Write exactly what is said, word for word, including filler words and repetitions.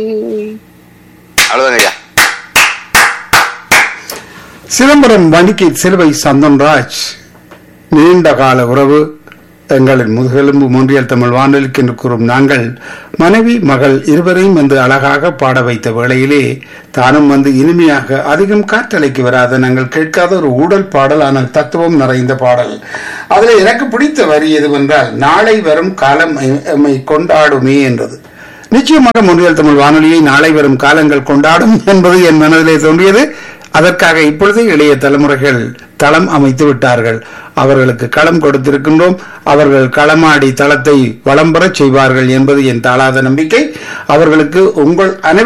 அவ்வளவுதாங்க ஐயா. சிதம்பரம் வணிகை சிலுவை சந்தன்ராஜ், நீண்ட கால உறவு, எங்களின் முதுகெலும்பு மொன்றியல் தமிழ் வானொலிக்கு என்று கூறும் நாங்கள் மனைவி மகள் இருவரையும் வந்து அழகாக பாட வைத்த வேளையிலே தானும் வந்து இனிமையாக அதிகம் காற்றலைக்கு வராத நாங்கள் கேட்காத ஒரு ஊடல் பாடல், ஆனால் தத்துவம் நிறைந்த பாடல். அதில் எனக்கு பிடித்த வரி எதுவென்றால், நாளை வரும் காலம் எம்மை கொண்டாடுமே என்றது. நிச்சயமாக மொன்றியல் தமிழ் வானொலியை நாளை வரும் காலங்கள் கொண்டாடும் என்பது என் மனதிலே தோன்றியது. அதற்காக இப்பொழுதே இளைய தலைமுறைகள் தளம் அமைத்து விட்டார்கள். அவர்களுக்கு களம் கொடுத்திருக்கின்றோம். அவர்கள் களமாடி தளத்தை வளம்பெறச் செய்வார்கள் என்பது என் தாளாத நம்பிக்கை. அவர்களுக்கு உங்கள் அனை